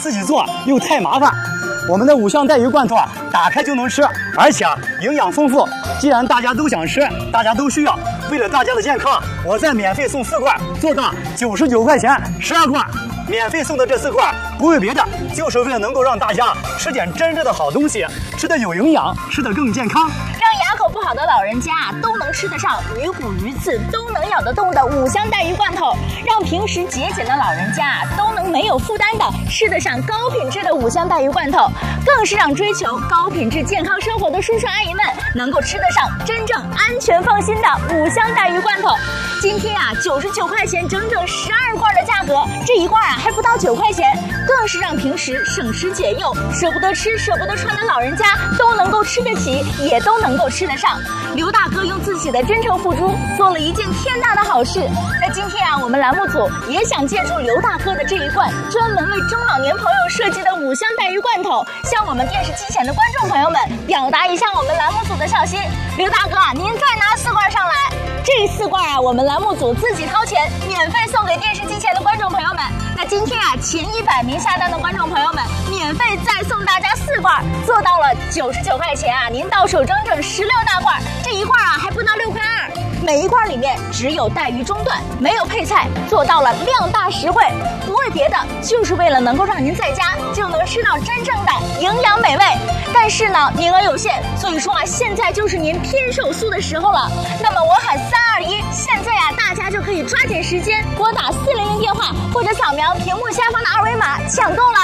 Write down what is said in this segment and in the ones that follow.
自己做又太麻烦。我们的5香带鱼罐头啊，打开就能吃，而且营养丰富。既然大家都想吃，大家都需要，为了大家的健康，我再免费送4罐，做到99块钱12罐。免费送的这4罐不为别的，就是为了能够让大家吃点真正的好东西，吃的有营养，吃的更健康。 让牙口不好的老人家都能吃得上鱼骨鱼刺都能咬得动的5香带鱼罐头，让平时节俭的老人家都能没有负担的吃得上高品质的5香带鱼罐头，更是让追求高品质健康生活的叔叔阿姨们能够吃得上真正安全放心的5香带鱼罐头。今天啊，99块钱整整12罐的价格，这一罐啊还不到9块钱，更是让平时省吃俭用、舍不得吃、舍不得穿的老人家都能够吃得起，也都能够吃得上。刘大哥用自己的真诚付出，做了一件天大的好事。那今天啊，我们栏目组也想借助刘大哥的这一罐专门为中老年朋友设计的5香带鱼罐头，向我们电视机前的观众朋友们表达一下我们栏目组的孝心。刘大哥啊，您再拿4罐上来。这4罐啊，我们栏目组自己掏钱，免费送给电视机前的观众朋友们。那今天啊，前100名下单的观众朋友们，免费再送大家4罐，做到了99块钱啊，您到手整整16大罐，这一罐啊还不到6块2。每一罐里面只有带鱼中段，没有配菜，做到了量大实惠，不为别的，就是为了能够让您在家就能吃到真正的营养美味。但是呢，名额有限，所以说啊，现在就是您拼手速的时候了。那么我喊3、2、1，现在啊，大家就可以抓紧时间拨打400电话，或者扫描屏幕下方的2维码抢购了。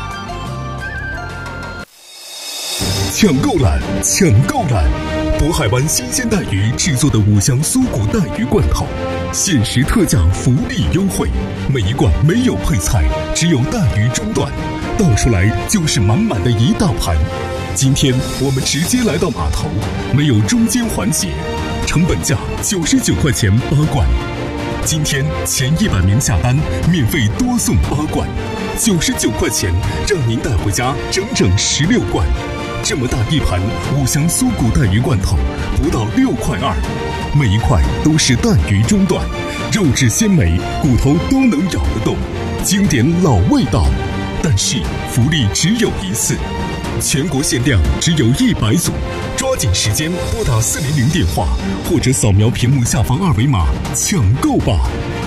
抢购蓝，抢购蓝！渤海湾新鲜带鱼制作的5香酥骨带鱼罐头，限时特价福利优惠，每一罐没有配菜，只有带鱼中段，倒出来就是满满的一大盘。今天我们直接来到码头，没有中间环节，成本价99块钱8罐。今天前100名下单，免费多送8罐，99块钱让您带回家整整16罐。这么大一盘5香酥骨带鱼罐头，不到6块2，每一块都是带鱼中段，肉质鲜美，骨头都能咬得动，经典老味道。但是福利只有一次，全国限量只有100组，抓紧时间拨打400电话，或者扫描屏幕下方2维码抢购吧。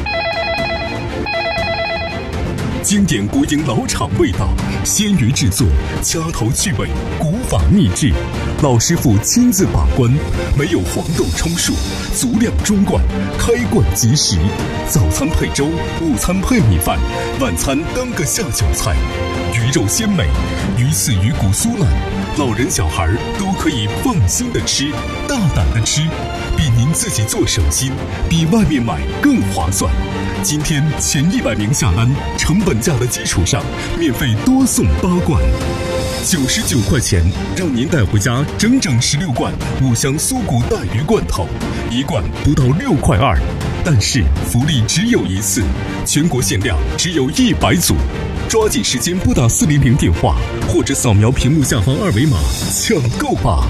经典国营老厂味道，鲜鱼制作，掐头去尾，古法秘制，老师傅亲自把关，没有黄豆充数，足量装罐，开罐即食。早餐配粥，午餐配米饭，晚餐当个下酒菜。鱼肉鲜美，鱼刺鱼骨酥烂，老人小孩都可以放心的吃，大胆的吃，比您自己做省心，比外面买更划算。今天前100名下单，成本价的基础上，免费多送8罐，99块钱让您带回家整整16罐5香酥骨带鱼罐头，一罐不到6块2。但是福利只有一次，全国限量只有100组，抓紧时间拨打400电话，或者扫描屏幕下方2维码抢购吧。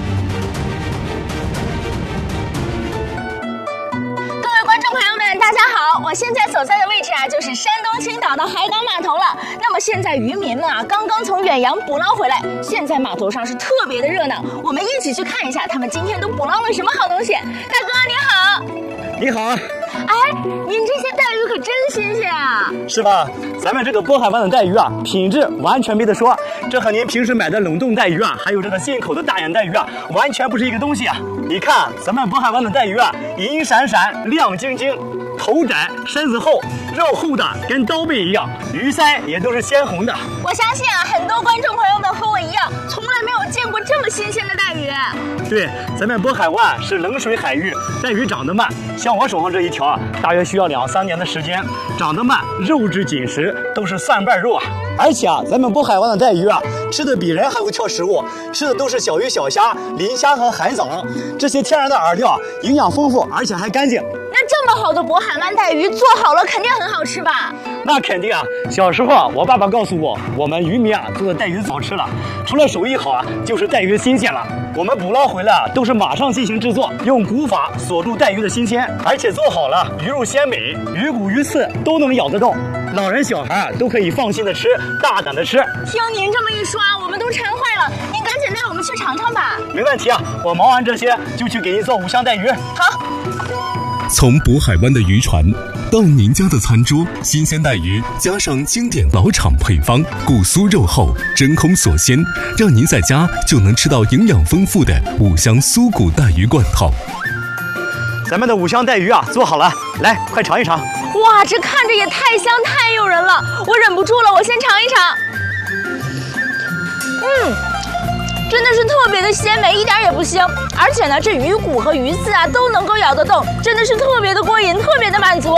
大家好，我现在所在的位置啊，就是山东青岛的海港码头了。那么现在渔民们啊，刚刚从远洋捕捞回来，现在码头上是特别的热闹。我们一起去看一下，他们今天都捕捞了什么好东西。大哥你好。 你好。 哎，您这些带鱼可真新鲜啊！ 是吧？咱们这个渤海湾的带鱼啊，品质完全没得说，这和您平时买的冷冻带鱼啊，还有这个进口的大眼带鱼啊，完全不是一个东西啊！你看咱们渤海湾的带鱼啊，银闪闪，亮晶晶，头窄身子厚，肉厚的跟刀背一样，鱼鳃也都是鲜红的。 我相信啊，很多观众朋友们和我一样，从来没有见过这么新鲜的带鱼。 对，咱们渤海湾是冷水海域，带鱼长得慢，像我手上这一条啊，大约需要2、3年的时间，长得慢，肉质紧实，都是蒜瓣肉啊。而且啊，咱们渤海湾的带鱼啊，吃的比人还会挑食物，吃的都是小鱼小虾、磷虾和海藻，这些天然的饵料，营养丰富，而且还干净。 那这么好的渤海湾带鱼做好了，肯定很好吃吧？ 那肯定啊！小时候啊，我爸爸告诉我，我们渔民啊做的带鱼早吃了，除了手艺好啊，就是带鱼新鲜了。我们捕捞回来啊，都是马上进行制作，用古法锁住带鱼的新鲜，而且做好了，鱼肉鲜美，鱼骨鱼刺都能咬得动。 老人小孩都可以放心的吃，大胆的吃。 听您这么一说啊，我们都馋坏了。您赶紧带我们去尝尝吧。 没问题啊，我忙完这些就去给您做五香带鱼。 好。 从渤海湾的渔船到您家的餐桌，新鲜带鱼加上经典老厂配方，骨酥肉厚，真空锁鲜，让您在家就能吃到营养丰富的五香酥骨带鱼罐头。 咱们的五香带鱼啊，做好了，来，快尝一尝。 哇，这看着也太香太诱人了，我忍不住了，我先尝一尝。真的是特别的鲜美，一点也不腥，而且呢，这鱼骨和鱼刺啊都能够咬得动，真的是特别的过瘾，特别的满足。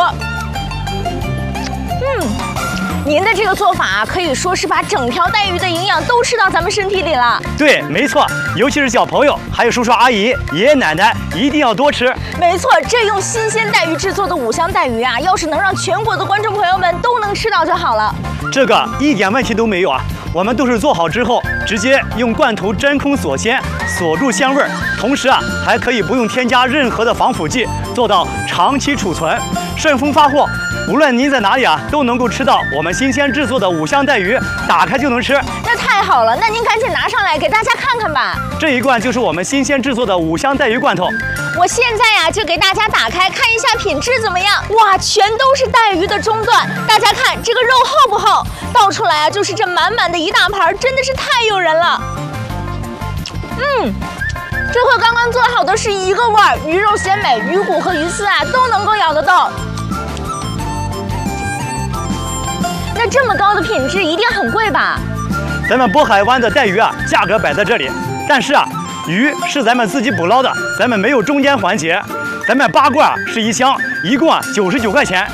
您的这个做法啊，可以说是把整条带鱼的营养都吃到咱们身体里了。 对，没错，尤其是小朋友，还有叔叔阿姨、爷爷奶奶，一定要多吃。 没错，这用新鲜带鱼制作的五香带鱼啊，要是能让全国的观众朋友们都能吃到就好了。 这个一点问题都没有啊，我们都是做好之后直接用罐头真空锁鲜，锁住鲜味儿，同时啊还可以不用添加任何的防腐剂，做到长期储存，顺丰发货。无论您在哪里啊，都能够吃到我们新鲜制作的五香带鱼，打开就能吃。 那太好了，那您赶紧拿上来给大家看看吧。 这一罐就是我们新鲜制作的五香带鱼罐头。 我现在呀就给大家打开看一下品质怎么样。哇，全都是带鱼的中段，大家看这个肉厚不厚？倒出来啊就是这满满的一大盘，真的是太诱人了。这和刚刚做好的是一个味儿，鱼肉鲜美，鱼骨和鱼刺啊都能够咬得动。那这么高的品质一定很贵吧？ 咱们渤海湾的带鱼啊，价格摆在这里，但是啊，鱼是咱们自己捕捞的，咱们没有中间环节。咱们8罐是1箱，一共99块钱。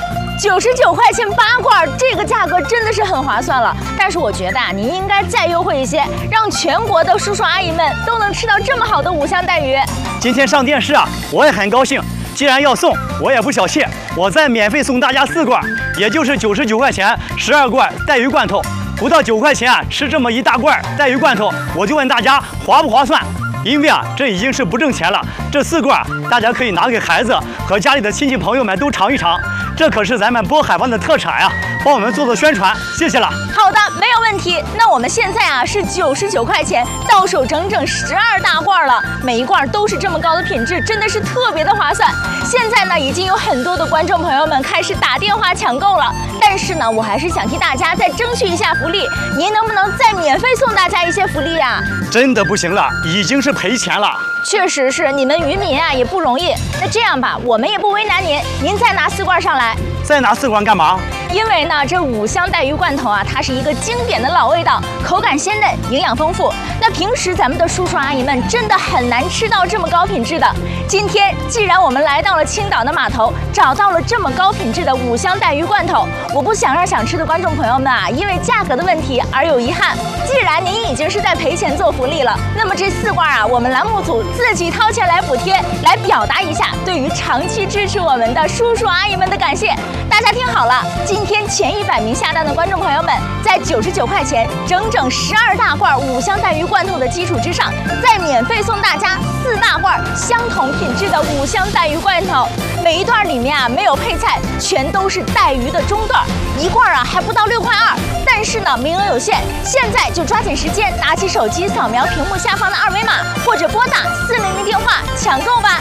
99块钱8罐，这个价格真的是很划算了。但是我觉得啊，您应该再优惠一些，让全国的叔叔阿姨们都能吃到这么好的五香带鱼。 今天上电视啊，我也很高兴。既然要送，我也不小气，我再免费送大家4罐，也就是99块钱12罐带鱼罐头。不到9块钱啊，吃这么一大罐带鱼罐头，我就问大家划不划算？因为啊，这已经是不挣钱了。这4罐大家可以拿给孩子和家里的亲戚朋友们都尝一尝，这可是咱们渤海湾的特产呀，帮我们做宣传，谢谢了。 好的，没有问题。那我们现在啊是99块钱到手整整12大罐了，每一罐都是这么高的品质，真的是特别的划算。现在呢，已经有很多的观众朋友们开始打电话抢购了，但是呢，我还是想替大家再争取一下福利，您能不能再免费送大家一些福利呀？ 真的不行了，已经是赔钱了。 确实是，你们渔民啊也不容易。那这样吧，我们也不为难您，您再拿4罐上来。 再拿4罐干嘛？ 因为呢，这五香带鱼罐头啊，它是一个经典的老味道，口感鲜嫩，营养丰富。那平时咱们的叔叔阿姨们真的很难吃到这么高品质的。今天既然我们来到了青岛的码头，找到了这么高品质的五香带鱼罐头，我不想让想吃的观众朋友们啊，因为价格的问题而有遗憾。既然您已经是在赔钱做福利了，那么这4罐啊，我们栏目组自己掏钱来补贴，来表达一下对于长期支持我们的叔叔阿姨们的感谢。大家听好了，今天前100名下单的观众朋友们，在99块钱整整12大罐五香带鱼罐头的基础之上，再免费送大家4大罐相同品质的五香带鱼罐头。每一段里面啊没有配菜，全都是带鱼的中段，一罐啊还不到6块2。但是呢，名额有限，现在就抓紧时间，拿起手机扫描屏幕下方的2维码，或者拨打400电话抢购吧。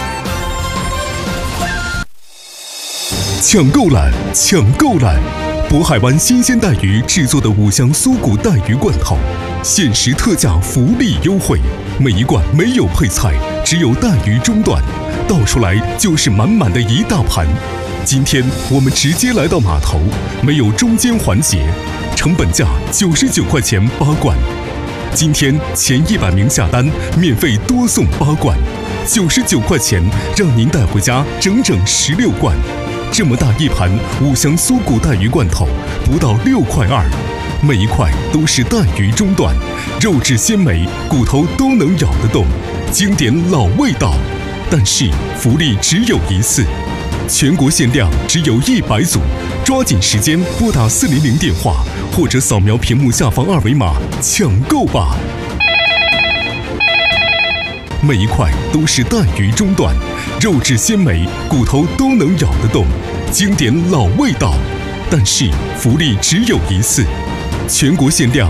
抢购懒，抢购懒！渤海湾新鲜带鱼制作的五香酥骨带鱼罐头，限时特价福利优惠，每一罐没有配菜，只有带鱼中段，倒出来就是满满的一大盘。今天我们直接来到码头，没有中间环节，成本价99块钱8罐。今天前100名下单，免费多送8罐，99块钱让您带回家整整16罐。这么大一盘五香酥骨带鱼罐头，不到6块2，每一块都是带鱼中段，肉质鲜美，骨头都能咬得动，经典老味道。但是福利只有一次，全国限量只有100组，抓紧时间拨打400电话，或者扫描屏幕下方2维码抢购吧。每一块都是带鱼中段，肉质鲜美，骨头都能咬得动，经典老味道。 但是福利只有一次，全国限量